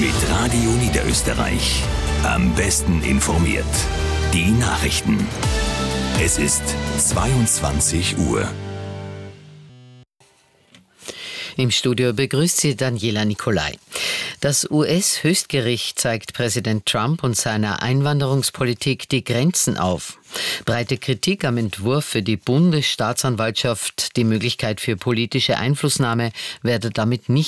Mit Radio Niederösterreich. Am besten informiert. Die Nachrichten. Es ist 22 Uhr. Im Studio begrüßt sie Daniela Nicolai. Das US-Höchstgericht zeigt Präsident Trump und seiner Einwanderungspolitik die Grenzen auf. Breite Kritik am Entwurf für die Bundesstaatsanwaltschaft, die Möglichkeit für politische Einflussnahme, werde damit nicht